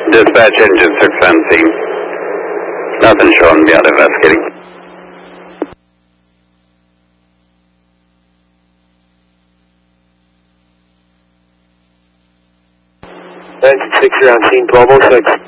Dispatch engine 6 on scene. Nothing showing beyond investigating. Engine 6, you're on scene 1206.